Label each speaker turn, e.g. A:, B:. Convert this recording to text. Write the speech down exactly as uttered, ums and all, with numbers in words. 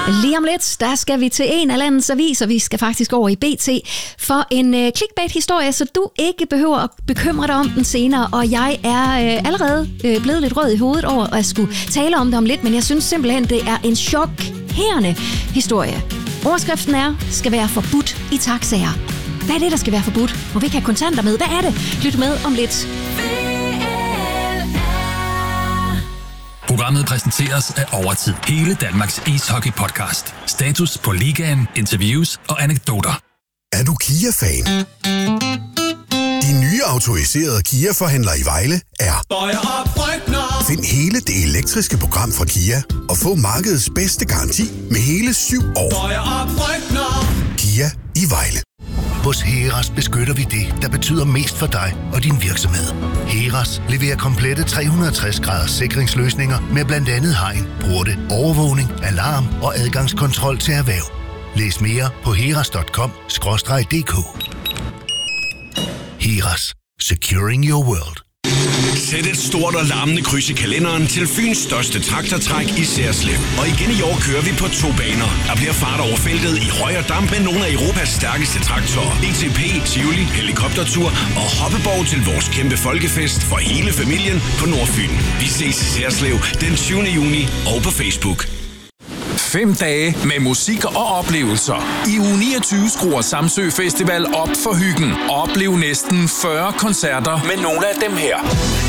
A: Lige om lidt, der skal vi til en af landets aviser. Vi skal faktisk over i B T for en øh, clickbait-historie, så du ikke behøver at bekymre dig om den senere. Og jeg er øh, allerede øh, blevet lidt rød i hovedet over at skulle tale om det om lidt, men jeg synes simpelthen, det er en chokerende historie. Overskriften er, skal være forbudt i taxaer. Hvad er det, der skal være forbudt? Må vi ikke have kontanter med? Hvad er det? Lyt med om lidt.
B: Programmet præsenteres af Overtid. Hele Danmarks ishockey-podcast. Status på ligaen, interviews og anekdoter.
C: Er du Kia-fan? De nye autoriserede Kia-forhandlere i Vejle er... Find hele det elektriske program fra Kia og få markedets bedste garanti med hele syv år. Kia i Vejle.
D: Hos Heras beskytter vi det, der betyder mest for dig og din virksomhed. Heras leverer komplette tre hundrede og tres graders sikringsløsninger med blandt andet hegn, porte, overvågning, alarm og adgangskontrol til erhverv. Læs mere på heras punktum com skråstreg d k. Heras. Securing your world.
E: Sæt et stort og larmende kryds i kalenderen til Fyns største traktortræk i Serslev. Og igen i år kører vi på to baner. Der bliver fart over feltet i høj og damp med nogle af Europas stærkeste traktorer. E T P, Tivoli, helikoptertur og hoppeborg til vores kæmpe folkefest for hele familien på Nordfyn. Vi ses i Serslev den tyvende juni og på Facebook.
B: Fem dage med musik og oplevelser. I uge niogtyve skruer Samsø Festival op for hyggen. Oplev næsten fyrre koncerter med nogle af dem her.